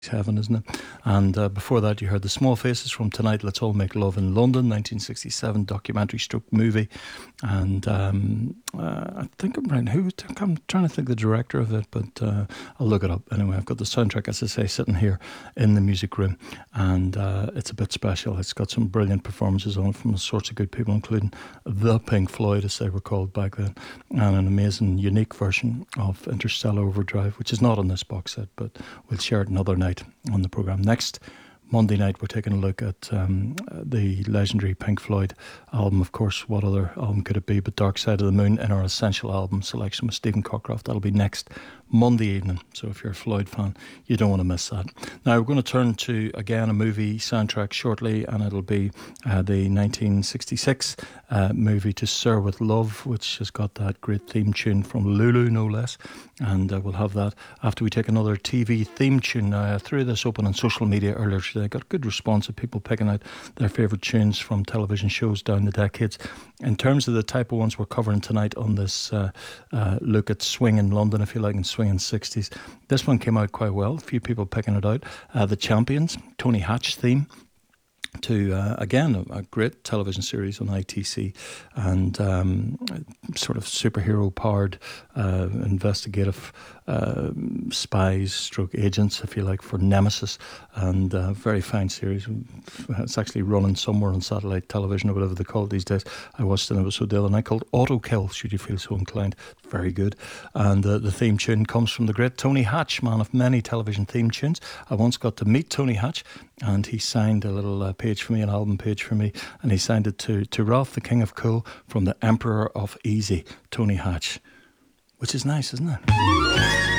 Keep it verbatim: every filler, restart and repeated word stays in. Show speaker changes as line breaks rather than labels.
Heaven, isn't it? And uh, before that, you heard the Small Faces from Tonight Let's All Make Love in London, nineteen sixty-seven documentary stroke movie. And um, uh, I think I'm right. Who? I'm trying to think the director of it, but uh, I'll look it up. Anyway, I've got the soundtrack, as I say, sitting here in the music room, and uh, it's a bit special. It's got some brilliant performances on it from all sorts of good people, including the Pink Floyd, as they were called back then, and an amazing, unique version of Interstellar Overdrive, which is not on this box set, but we'll share it another night on the programme. Next Monday night, we're taking a look at um, the legendary Pink Floyd album. Of course, what other album could it be but Dark Side of the Moon in our essential album selection with Stephen Cockcroft. That'll be next Monday evening, so if you're a Floyd fan, you don't want to miss that. Now, we're going to turn to, again, a movie soundtrack shortly, and it'll be uh, the nineteen sixty-six uh, movie To Sir With Love, which has got that great theme tune from Lulu, no less, and uh, we'll have that after we take another T V theme tune. Now, I threw this open on social media earlier today. I got good response of people picking out their favourite tunes from television shows down the decades. In terms of the type of ones we're covering tonight on this uh, uh, look at swing in London, if you like, and swing in sixties, this one came out quite well. A few people picking it out. Uh, the Champions, Tony Hatch theme, to, uh, again, a, a great television series on I T C, and um, sort of superhero-powered uh, investigative uh, spies stroke agents, if you like, for Nemesis, and a very fine series. It's actually running somewhere on satellite television or whatever they call it these days. I watched an episode the other night called Auto Kill, should you feel so inclined. Very good. And uh, the theme tune comes from the great Tony Hatch, man of many television theme tunes. I once got to meet Tony Hatch, and he signed a little uh, page for me, an album page for me, and he signed it to, to Ralph, the King of Cool, from the Emperor of Easy, Tony Hatch, which is nice, isn't it?